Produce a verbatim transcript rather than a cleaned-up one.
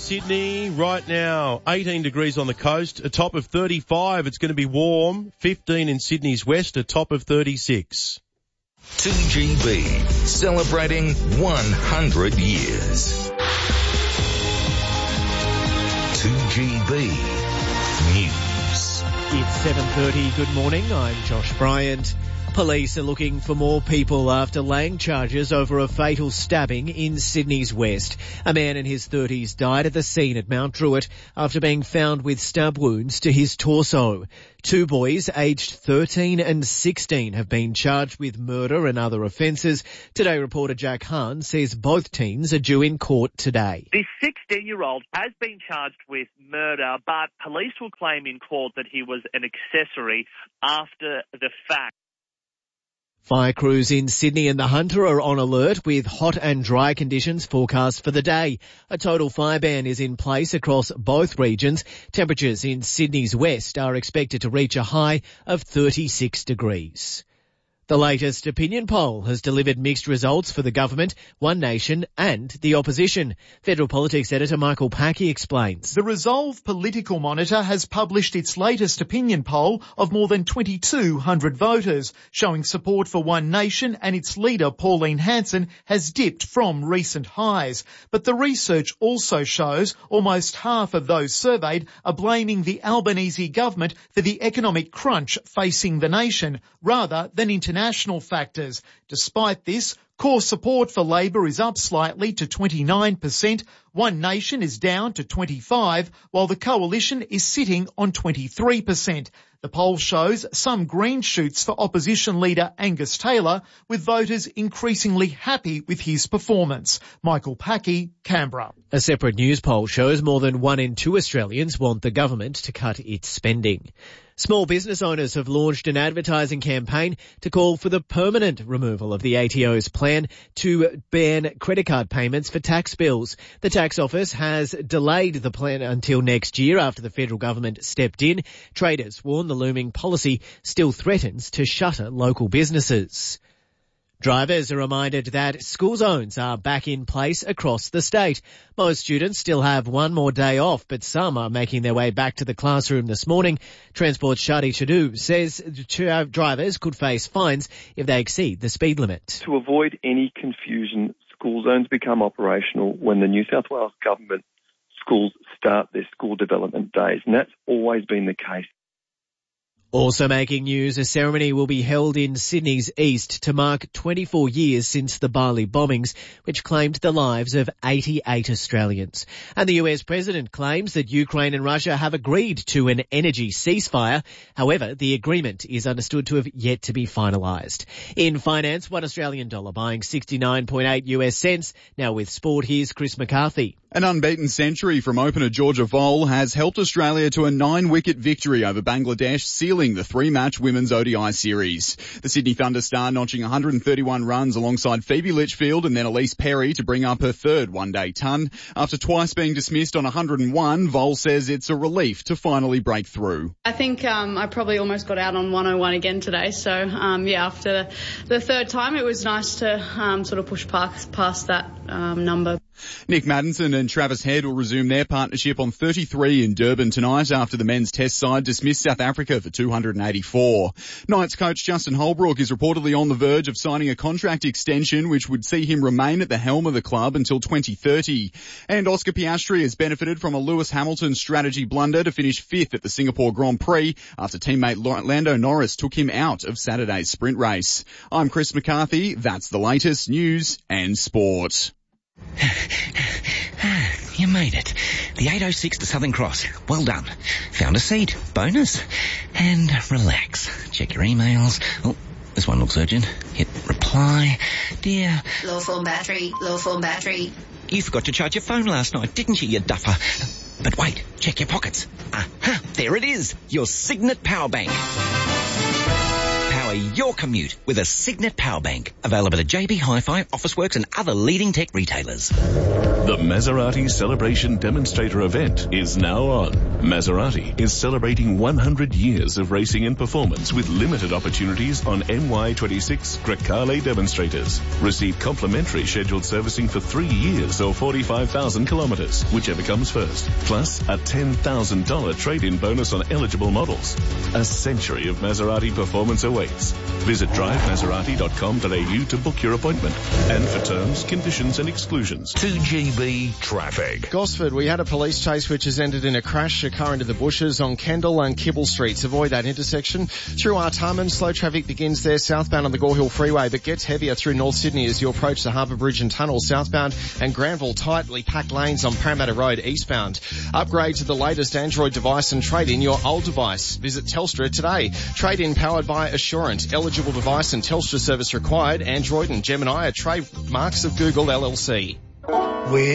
Sydney right now. eighteen degrees on the coast, a top of thirty-five. It's going to be warm. fifteen in Sydney's west, a top of thirty-six. two G B, celebrating one hundred years. two G B News. It's seven thirty. Good morning. I'm Josh Bryant. Police are looking for more people after laying charges over a fatal stabbing in Sydney's west. A man in his thirties died at the scene at Mount Druitt after being found with stab wounds to his torso. Two boys aged thirteen and sixteen have been charged with murder and other offences. Today reporter Jack Hahn says both teens are due in court today. This sixteen-year-old has been charged with murder, but police will claim in court that he was an accessory after the fact. Fire crews in Sydney and the Hunter are on alert with hot and dry conditions forecast for the day. A total fire ban is in place across both regions. Temperatures in Sydney's west are expected to reach a high of thirty-six degrees. The latest opinion poll has delivered mixed results for the government, One Nation and the opposition. Federal Politics editor Michael Packey explains. The Resolve Political Monitor has published its latest opinion poll of more than twenty-two hundred voters, showing support for One Nation, and its leader Pauline Hanson has dipped from recent highs. But the research also shows almost half of those surveyed are blaming the Albanese government for the economic crunch facing the nation, rather than international national factors. Despite this, core support for Labor is up slightly to twenty-nine percent, One Nation is down to twenty-five, while the Coalition is sitting on twenty-three percent. The poll shows some green shoots for opposition leader Angus Taylor, with voters increasingly happy with his performance. Michael Packey, Canberra. A separate news poll shows more than one in two Australians want the government to cut its spending. Small business owners have launched an advertising campaign to call for the permanent removal of the A T O's plan to ban credit card payments for tax bills. The tax office has delayed the plan until next year after the federal government stepped in. Traders warn the looming policy still threatens to shutter local businesses. Drivers are reminded that school zones are back in place across the state. Most students still have one more day off, but some are making their way back to the classroom this morning. Transport's Shadi Chadu says drivers could face fines if they exceed the speed limit. To avoid any confusion, school zones become operational when the New South Wales government schools start their school development days, and that's always been the case. Also making news, a ceremony will be held in Sydney's east to mark twenty-four years since the Bali bombings, which claimed the lives of eighty-eight Australians. And the U S president claims that Ukraine and Russia have agreed to an energy ceasefire. However, the agreement is understood to have yet to be finalised. In finance, one Australian dollar buying sixty-nine point eight U S cents. Now with sport, here's Chris McCarthy. An unbeaten century from opener Georgia Vole has helped Australia to a nine-wicket victory over Bangladesh, sealing the three-match women's O D I series. The Sydney Thunder star notching one hundred thirty-one runs alongside Phoebe Litchfield and then Elise Perry to bring up her third one-day ton. After twice being dismissed on one hundred one, Vole says it's a relief to finally break through. I think um, I probably almost got out on one oh one again today. So, um, yeah, after the third time, it was nice to um, sort of push past, past that um, number. Nick Maddinson and Travis Head will resume their partnership on thirty-three in Durban tonight after the men's test side dismissed South Africa for two hundred eighty-four. Knights coach Justin Holbrook is reportedly on the verge of signing a contract extension which would see him remain at the helm of the club until twenty thirty. And Oscar Piastri has benefited from a Lewis Hamilton strategy blunder to finish fifth at the Singapore Grand Prix after teammate Lando Norris took him out of Saturday's sprint race. I'm Chris McCarthy. That's the latest news and sport. You made it. The eight oh six to Southern Cross. Well done. Found a seat. Bonus. And relax. Check your emails. Oh, this one looks urgent. Hit reply. Dear. Low phone battery. Low phone battery. You forgot to charge your phone last night, didn't you, you duffer? But wait. Check your pockets. Aha. There it is. Your Signet Power Bank. Power your commute with a Signet Power Bank. Available at J B Hi-Fi, Officeworks and other leading tech retailers. The Maserati Celebration Demonstrator event is now on. Maserati is celebrating one hundred years of racing and performance with limited opportunities on M Y twenty-six Grecale demonstrators. Receive complimentary scheduled servicing for three years or forty-five thousand kilometres, whichever comes first. Plus a ten thousand dollars trade-in bonus on eligible models. A century of Maserati performance awaits. Visit drive maserati dot com dot a u to book your appointment. And for terms, conditions and exclusions. two G B traffic. Gosford, we had a police chase which has ended in a crash, a car into the bushes on Kendall and Kibble Streets. Avoid that intersection. Through Artarmon, slow traffic begins there southbound on the Gore Hill Freeway, but gets heavier through North Sydney as you approach the Harbour Bridge and Tunnel southbound, and Granville tightly packed lanes on Parramatta Road eastbound. Upgrade to the latest Android device and trade in your old device. Visit Telstra today. Trade in powered by Assurant. Eligible device and Telstra service required. Android and Gemini are trademarks of Google L L C. Where